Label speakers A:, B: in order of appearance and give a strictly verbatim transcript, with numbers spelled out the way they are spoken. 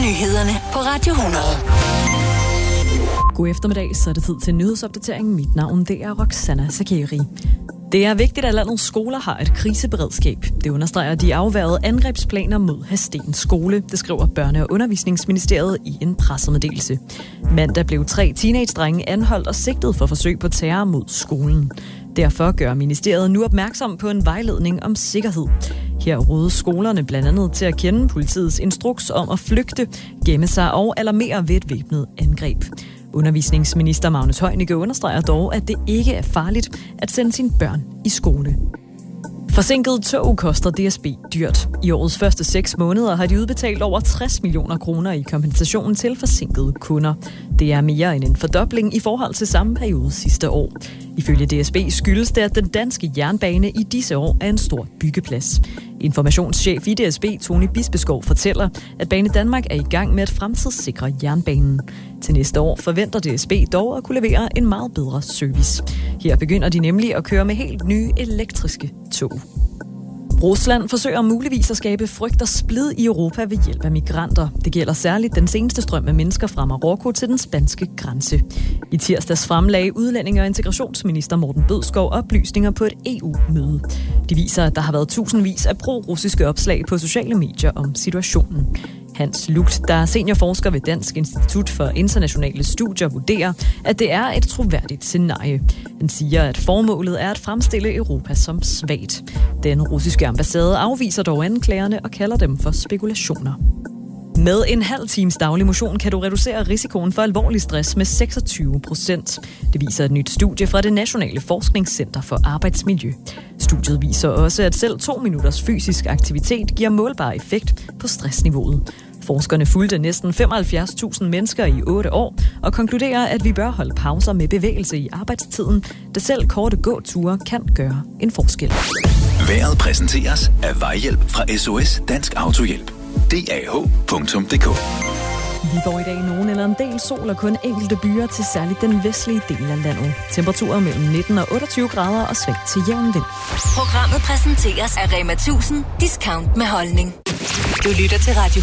A: Nyhederne på Radio hundrede.
B: God eftermiddag, så er det tid til nyhedsopdatering. Mit navn det er Roxana Sakeri. Det er vigtigt, at landets skoler har et kriseberedskab. Det understreger de afværgede angrebsplaner mod Hadsten skole. Det skriver Børne- og Undervisningsministeriet i en pressemeddelelse. Mandag blev tre teenage-drenge anholdt og sigtet for forsøg på terror mod skolen. Derfor gør ministeriet nu opmærksom på en vejledning om sikkerhed. Her rådes skolerne blandt andet til at kende politiets instruks om at flygte, gemme sig og alarmere ved et væbnet angreb. Undervisningsminister Magnus Heunicke understreger dog, at det ikke er farligt at sende sine børn i skole. Forsinket tog koster D S B dyrt. I årets første seks måneder har de udbetalt over tres millioner kroner i kompensation til forsinkede kunder. Det er mere end en fordobling i forhold til samme periode sidste år. Ifølge D S B skyldes det, at den danske jernbane i disse år er en stor byggeplads. Informationschef i D S B, Tony Bispeskov, fortæller, at Bane Danmark er i gang med at fremtidssikre jernbanen. Til næste år forventer D S B dog at kunne levere en meget bedre service. Her begynder de nemlig at køre med helt nye elektriske tog. Rusland forsøger muligvis at skabe frygt og splid i Europa ved hjælp af migranter. Det gælder særligt den seneste strøm af mennesker fra Marokko til den spanske grænse. I tirsdags fremlagde udlændinge- og integrationsminister Morten Bødskov oplysninger på et E U-møde. De viser, at der har været tusindvis af pro-russiske opslag på sociale medier om situationen. Hans Lugt, der er seniorforsker ved Dansk Institut for Internationale Studier, vurderer, at det er et troværdigt scenarie. Den siger, at formålet er at fremstille Europa som svagt. Den russiske ambassade afviser dog anklagerne og kalder dem for spekulationer. Med en halv times daglig motion kan du reducere risikoen for alvorlig stress med seksogtyve procent. Det viser et nyt studie fra det Nationale Forskningscenter for Arbejdsmiljø. Studiet viser også, at selv to minutters fysisk aktivitet giver målbar effekt på stressniveauet. Forskerne fulgte næsten femoghalvfjerds tusind mennesker i otte år og konkluderer, at vi bør holde pauser med bevægelse i arbejdstiden, da selv korte gåture kan gøre en forskel.
C: Vejret præsenteres af Vejhjælp fra S O S Dansk Autohjælp. D A H punktum d k.
B: Vi får i dag nogen eller en del sol og kun enkelte byer til særligt den vestlige del af landet. Temperaturer mellem nitten og otteogtyve grader og svagt til jævn vind.
A: Programmet præsenteres af Rema tusind. Discount med holdning. Du lytter til Radio